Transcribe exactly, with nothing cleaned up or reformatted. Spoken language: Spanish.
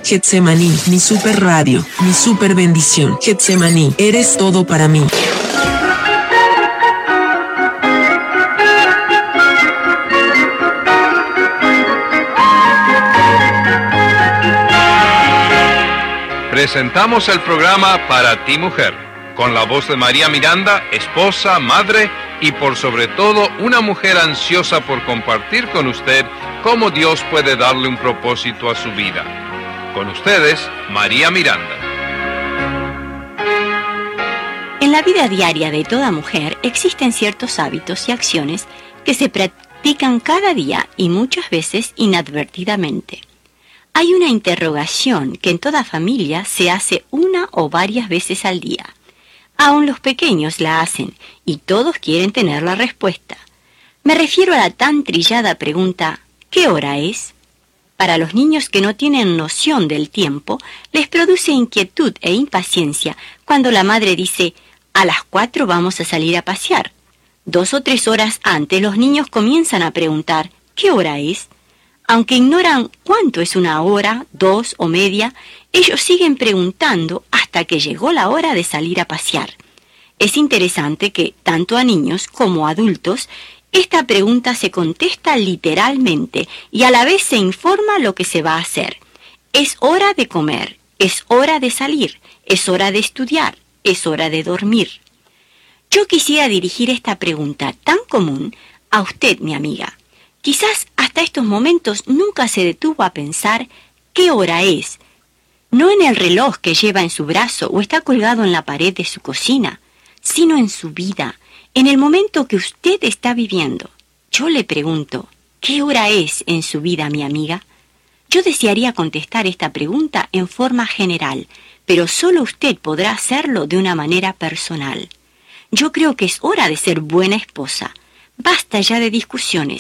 Getsemaní, mi super radio, mi super bendición. Getsemaní, eres todo para mí. Presentamos el programa Para ti, mujer, con la voz de María Miranda, esposa, madre y por sobre todo una mujer ansiosa por compartir con usted cómo Dios puede darle un propósito a su vida. Con ustedes, María Miranda. En la vida diaria de toda mujer existen ciertos hábitos y acciones que se practican cada día y muchas veces inadvertidamente. Hay una interrogación que en toda familia se hace una o varias veces al día. Aún los pequeños la hacen y todos quieren tener la respuesta. Me refiero a la tan trillada pregunta, ¿qué hora es? Para los niños que no tienen noción del tiempo, les produce inquietud e impaciencia cuando la madre dice, a las cuatro vamos a salir a pasear. Dos o tres horas antes los niños comienzan a preguntar, ¿qué hora es? Aunque ignoran cuánto es una hora, dos o media, ellos siguen preguntando hasta que llegó la hora de salir a pasear. Es interesante que, tanto a niños como a adultos, esta pregunta se contesta literalmente y a la vez se informa lo que se va a hacer. Es hora de comer, es hora de salir, es hora de estudiar, es hora de dormir. Yo quisiera dirigir esta pregunta tan común a usted, mi amiga. Quizás hasta estos momentos nunca se detuvo a pensar qué hora es, no en el reloj que lleva en su brazo o está colgado en la pared de su cocina, sino en su vida, en el momento que usted está viviendo. Yo le pregunto, ¿qué hora es en su vida, mi amiga? Yo desearía contestar esta pregunta en forma general, pero solo usted podrá hacerlo de una manera personal. Yo creo que es hora de ser buena esposa. Basta ya de discusiones.